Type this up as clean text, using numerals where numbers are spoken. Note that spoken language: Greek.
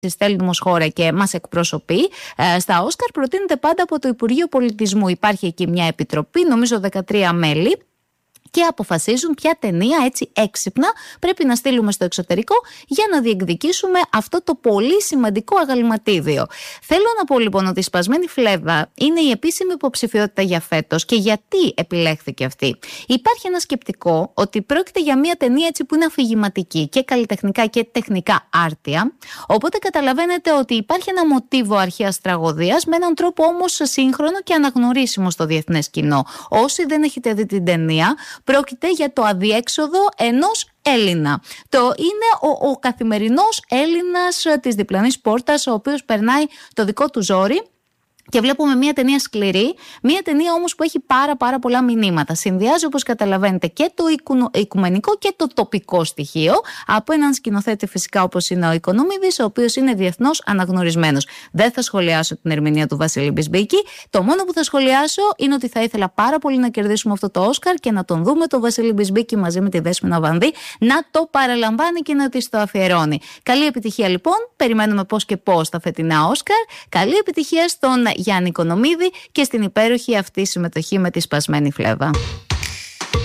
στέλνουμε ως χώρα και μας εκπροσωπεί στα Όσκαρ, προτείνεται πάντα από το Υπουργείο Πολιτισμού. Υπάρχει εκεί μια επιτροπή, νομίζω 13 μέλη, και αποφασίζουν ποια ταινία έτσι έξυπνα πρέπει να στείλουμε στο εξωτερικό για να διεκδικήσουμε αυτό το πολύ σημαντικό αγαλματίδιο. Θέλω να πω λοιπόν ότι η Σπασμένη Φλέβα είναι η επίσημη υποψηφιότητα για φέτος. Και γιατί επιλέχθηκε αυτή? Υπάρχει ένα σκεπτικό ότι πρόκειται για μια ταινία έτσι που είναι αφηγηματική και καλλιτεχνικά και τεχνικά άρτια. Οπότε καταλαβαίνετε ότι υπάρχει ένα μοτίβο αρχαίας τραγωδίας με έναν τρόπο όμως σύγχρονο και αναγνωρίσιμο στο διεθνές κοινό. Όσοι δεν έχετε δει την ταινία, πρόκειται για το αδιέξοδο ενός Έλληνα. Είναι ο καθημερινός Έλληνας της διπλανής πόρτας, ο οποίος περνάει το δικό του ζόρι. Και βλέπουμε μια ταινία σκληρή, μια ταινία όμως που έχει πάρα πολλά μηνύματα. Συνδυάζει, όπως καταλαβαίνετε, και το οικουμενικό και το τοπικό στοιχείο από έναν σκηνοθέτη φυσικά όπως είναι ο Οικονομίδης, ο οποίος είναι διεθνώς αναγνωρισμένος. Δεν θα σχολιάσω την ερμηνεία του Βασίλη Μπισμπίκη. Το μόνο που θα σχολιάσω είναι ότι θα ήθελα πάρα πολύ να κερδίσουμε αυτό το Όσκαρ και να τον δούμε τον Βασίλη Μπισμπίκη μαζί με τη Δέσποινα Βανδύ να το παραλαμβάνει και να της το αφιερώνει. Καλή επιτυχία λοιπόν. Περιμένουμε πώς και πώς τα φετινά Όσκαρ. Καλή επιτυχία στον Γιάννη Οικονομίδη και στην υπέροχη αυτή συμμετοχή με τη Σπασμένη Φλέβα.